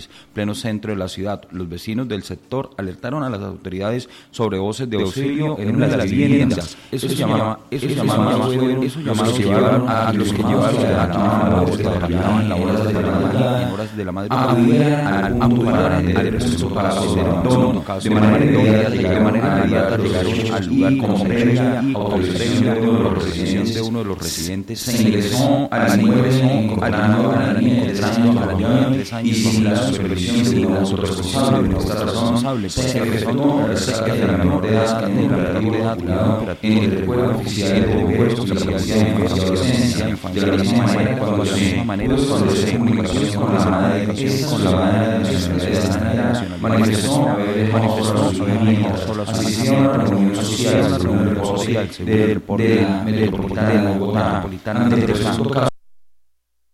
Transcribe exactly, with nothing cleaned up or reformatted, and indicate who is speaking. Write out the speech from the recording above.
Speaker 1: pleno centro de la ciudad. Los vecinos del sector alertaron a las autoridades sobre voces de auxilio en una de las viviendas. Eso se llamaba, eso se llamaba, eso llamados llevaron a los que llevaron a la hora la hora de la madrugada, en horas de la madrugada, al punto de regreso para hacer el tono, de manera inmediata, de manera inmediata llegaron al lugar como previa autorización de uno de los residentes, de uno de los residentes se ingresó a la niña, ingresando a la niña, ingresando a la niña de tres años y sin la supervisión de la responsable, nuestra responsable, se efectuó el rescate de la menor de edad, en el de edad, en el recuerdo oficial de bomberos, oficial de adolescencia, de la misma manera, cuando de la misma manera, cuando se comunicación con la Semana de Educación, con la Semana de Educación, manifestó, manifestó, manifestó la solicitud de reunión social, la reunión social del Metropolitana de Bogotá, de